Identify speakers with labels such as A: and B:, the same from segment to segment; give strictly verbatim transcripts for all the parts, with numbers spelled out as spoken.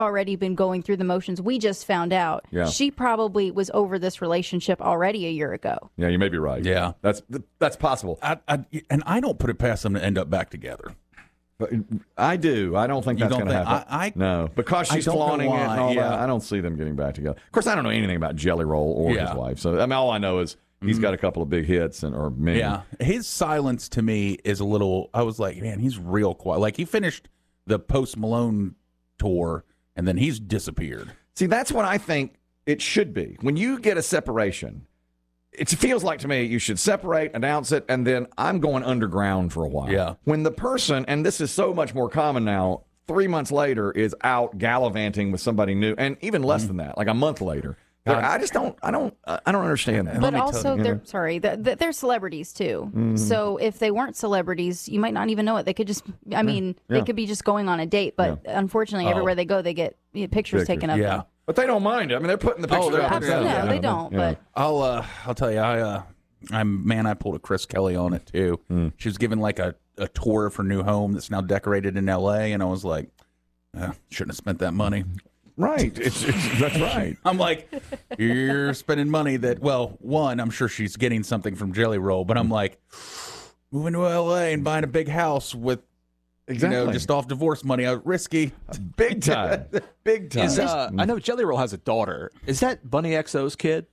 A: already been going through the motions. We just found out.
B: Yeah.
A: She probably was over this relationship already a year ago.
B: Yeah, you may be right.
C: Yeah.
B: That's that's possible.
C: I, I, and I don't put it past them to end up back together.
B: But I do. I don't think
C: You
B: that's
C: don't
B: going to
C: think-
B: happen.
C: I- I-
B: no, because
C: I
B: she's
C: don't know
B: flaunting it and
C: why,
B: all
C: yeah.
B: that. I don't see them getting back together. Of course, I don't know anything about Jelly Roll or
C: Yeah.
B: his wife. So I mean, all I know is he's got a couple of big hits and or many.
C: Yeah. His silence to me is a little, I was like, man, he's real quiet. Like he finished the Post Malone tour and then he's disappeared.
B: See, that's what I think it should be. When you get a separation, it feels like to me you should separate, announce it, and then I'm going underground for a while.
C: Yeah.
B: When the person, and this is so much more common now, three months later is out gallivanting with somebody new, and even less than that, like a month later. But I just don't, I don't, I don't understand that.
A: But
C: me tell
A: also,
C: you,
A: they're sorry, they're, they're celebrities too.
B: Mm-hmm.
A: So if they weren't celebrities, you might not even know it. They could just, I mean,
B: Yeah.
A: they could be just going on a date. But unfortunately,
C: Oh.
A: everywhere they go, they get you know, pictures,
B: Pictures.
A: taken of
C: Yeah.
A: them.
B: But they don't mind it. I mean, they're putting the
C: Oh,
B: pictures
C: they're
B: out.
A: Absolutely,
B: themselves.
A: no,
B: Yeah.
A: they don't.
B: Yeah.
A: But
C: I'll, uh, I'll tell you, I, uh, I'm, man, I pulled a Chris Kelly on it too.
B: Mm.
C: She was given like a, a tour of her new home that's now decorated in L A. And I was like, eh, shouldn't have spent that money.
B: Right. It's, it's, that's right.
C: I'm like, you're spending money that, well, one, I'm sure she's getting something from Jelly Roll, but I'm like, moving to L A and buying a big house with,
B: Exactly.
C: you know, just off divorce money, I was risky.
B: Big time. Big time.
D: Is, uh, I know Jelly Roll has a daughter. Is that Bunny X O's kid?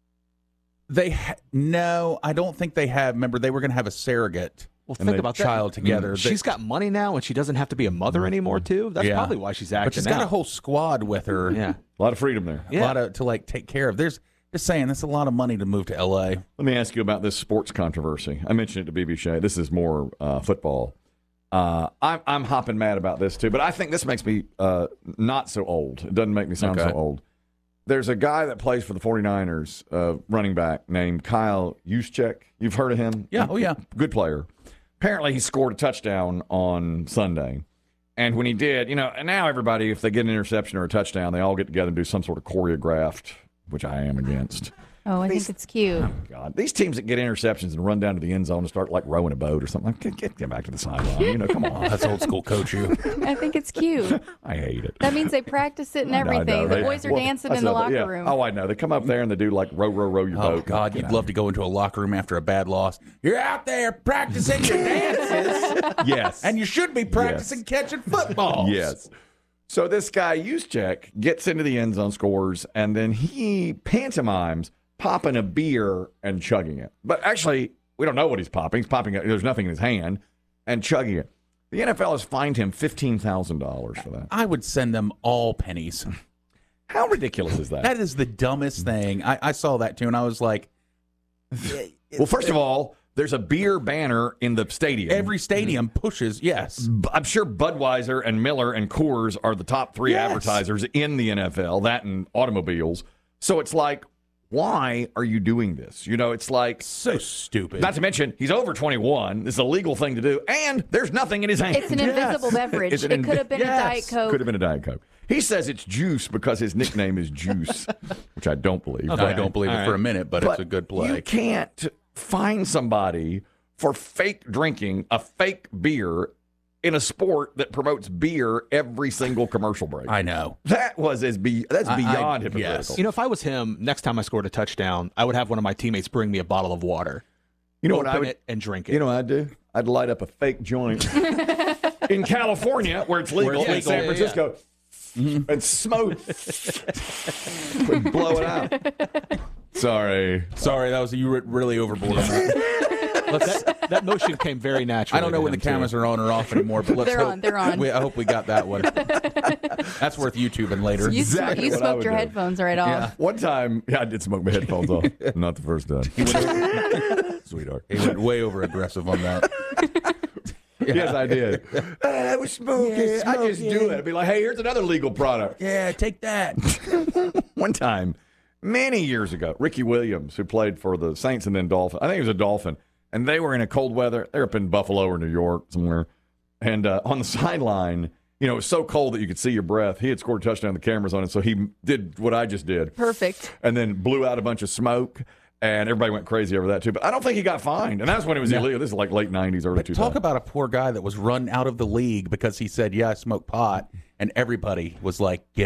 C: They ha- no, I don't think they have. Remember, they were going to have a surrogate
D: Well,
B: And
D: think
B: they-
D: about
C: child
D: that.
C: together. They-
D: She's got money now, and she doesn't have to be a mother anymore, too. That's
C: Yeah.
D: probably why she's acting
C: but she's got
D: out.
C: a whole squad with her.
D: Yeah.
B: A lot of freedom there.
C: A lot of to like take care of. There's just saying that's a lot of money to move to L A.
B: Let me ask you about this sports controversy. I mentioned it to B B Shea. This is more uh, football. Uh, I'm, I'm hopping mad about this, too, but I think this makes me uh, not so old. It doesn't make me sound
C: Okay.
B: so old. There's a guy that plays for the 49ers, uh, running back, named Kyle Juszczyk. You've heard of him?
C: Yeah, oh, yeah.
B: Good player. Apparently, he scored a touchdown on Sunday. And when he did, you know, and now everybody, if they get an interception or a touchdown, they all get together and do some sort of choreographed, which I am against.
A: oh, I think it's cute.
B: God, these teams that get interceptions and run down to the end zone and start like rowing a boat or something, get, get, get back to the sideline. You know, come on.
C: That's old school coach you.
A: I think it's cute.
B: I hate it.
A: That means they practice it and
B: I know,
A: everything. The
B: they-
A: boys are
B: well,
A: dancing
B: that's
A: in the
B: another-
A: locker
B: yeah.
A: room.
B: Oh, I know. They come up there and they do like row, row, row your
C: Oh
B: boat.
C: God,
B: Get
C: you'd
B: out.
C: love to go into a locker room after a bad loss. You're out there practicing your dances,
B: Yes.
C: and you should be practicing catching footballs.
B: Yes. So this guy, Juszczyk, gets into the end zone, scores, and then he pantomimes popping a beer and chugging it. But actually, we don't know what he's popping. He's popping it. There's nothing in his hand and chugging it. The N F L has fined him fifteen thousand dollars for that.
C: I would send them all pennies.
B: How ridiculous is that?
C: That is the dumbest thing. I, I saw that too, and I was like,
B: Well, first of all, there's a beer banner in the stadium.
C: every stadium pushes, yes.
B: B- I'm sure Budweiser and Miller and Coors are the top three
C: Yes.
B: advertisers in the N F L, that and automobiles. So it's like, why are you doing this? You know, it's like,
C: So stupid.
B: not to mention, he's over twenty-one. It's a legal thing to do, and there's nothing in his hand.
A: It's an invisible beverage.
B: It's an
A: It could
B: invi-
A: have been a
B: Yes.
A: Diet Coke.
B: Could have been a Diet Coke. He says it's juice because his nickname is Juice, which I don't believe.
C: I don't believe it for a minute, but, it's a good play.
B: You can't find somebody for fake drinking a fake beer in a sport that promotes beer every single commercial break.
C: I know.
B: That was as be that's
C: I- I-
B: beyond hypocritical.
C: yes.
D: You know, if I was him, next time I scored a touchdown, I would have one of my teammates bring me a bottle of water.
B: You know what I
D: Open
B: would
D: it and drink it.
B: You know what I'd do? I'd light up a fake joint in California where it's legal,
C: Where it's
B: in
C: legal,
B: San
D: yeah,
B: Francisco, and smoke and blow it out. Sorry.
C: Sorry, that was you were really overboard on that.
D: Look, that, that motion came very naturally.
C: I don't know
D: to
C: when the
D: him, too.
C: cameras are on or off anymore, but let's
A: They're
C: hope,
A: on, they're on.
C: We, I hope we got that one. That's worth YouTubing later.
A: You, sm-
B: exactly
A: you
B: what I
A: smoked
B: would
A: your
B: do.
A: headphones right off.
B: One time, yeah, I did smoke my headphones off. Not the first time. Sweetheart.
C: He went way over aggressive on that.
B: Yes, I did. I was smoking.
C: Yeah,
B: I just do it. I'd be like, hey, here's another legal product.
C: Yeah, take that.
B: One time, many years ago, Ricky Williams, who played for the Saints and then Dolphin, I think he was a Dolphin, and they were in a cold weather. They were up in Buffalo or New York somewhere. And uh, on the sideline, you know, it was so cold that you could see your breath. He had scored a touchdown, the cameras on it, so he did what I just did.
A: Perfect.
B: And then blew out a bunch of smoke. And everybody went crazy over that too. But I don't think he got fined. And that's when it was
C: No.
B: illegal. This is like late nineties, early two thousands.
C: Talk about a poor guy that was run out of the league because he said, yeah, I smoke pot. And everybody was like, get